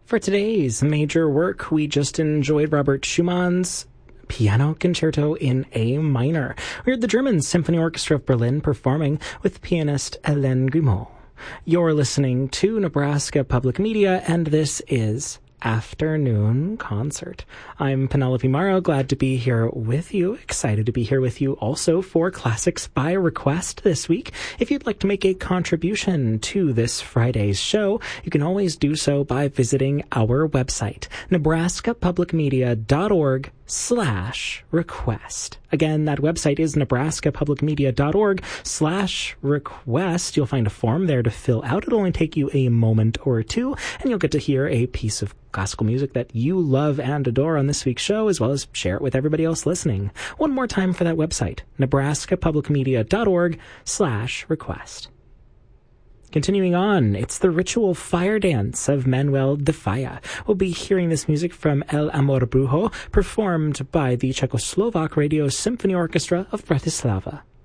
For today's major work, we just enjoyed Robert Schumann's Piano Concerto in A minor. We heard the German Symphony Orchestra of Berlin performing with pianist Hélène Grimaud. You're listening to Nebraska Public Media, and this is Afternoon Concert. I'm Penelope Morrow, glad to be here with you, excited to be here with you also for Classics by Request this week. If you'd like to make a contribution to this Friday's show, you can always do so by visiting our website, nebraskapublicmedia.org/request. Again, that website is nebraskapublicmedia.org/request. You'll find a form there to fill out. It'll only take you a moment or two, and you'll get to hear a piece of classical music that you love and adore on this week's show, as well as share it with everybody else listening. One more time for that website, nebraskapublicmedia.org/request. Continuing on, it's the Ritual Fire Dance of Manuel de Falla. We'll be hearing this music from El Amor Brujo, performed by the Czechoslovak Radio Symphony Orchestra of Bratislava.